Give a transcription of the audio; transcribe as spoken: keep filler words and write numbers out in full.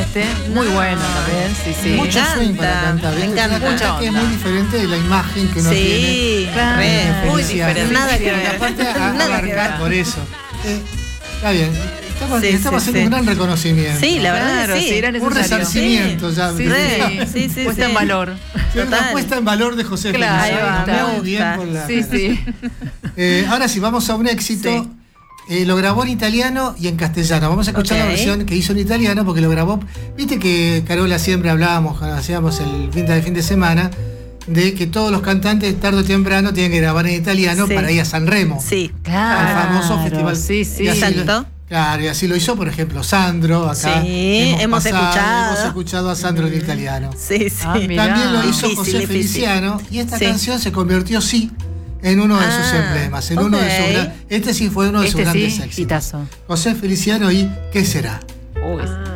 este. Muy No. bueno también, sí, sí. Me Mucho encanta, swing para cantar. me ¿viste? encanta. Una Mucha cosa que es onda. muy diferente de la imagen que uno tiene. Sí, Claro. re, de muy Feliciano. diferente. Nada que Y ver. aparte a- Nada que abarcar ver. por eso. Eh, está bien. Estamos, Sí, estamos sí, haciendo sí. un gran reconocimiento. Sí, la verdad Claro, que sí. sí, era Un necesario. resarcimiento ya. Sí, Re, sí, sí, sí, puesta sí. en valor. Fue una Total. puesta en valor de José Claro, Feliciano. ahí va, Muy me bien gusta. por la Sí, sí. Eh, ahora sí, vamos a un éxito. Sí. Eh, lo grabó en italiano y en castellano. Vamos a escuchar Ok. la versión que hizo en italiano porque lo grabó. Viste que Carola siempre hablábamos, cuando hacíamos el fin de fin de semana, de que todos los cantantes tarde o temprano tienen que grabar en italiano Sí. para ir a Sanremo. Sí. Claro. Al famoso festival. Sí, sí. Y así lo- Exacto. Claro, y así lo hizo, por ejemplo, Sandro. Acá Sí, hemos escuchado. Hemos escuchado a Sandro en italiano. Sí, sí. Ah, mirá. También lo hizo Difícil, José difícil. Feliciano y esta Sí. canción se convirtió, sí, en uno de sus Ah, emblemas, en uno de sus ok. gran- este sí fue uno de sus Este grandes sí, éxitos. hitazo. José Feliciano y ¿Qué será? Uy, Ah.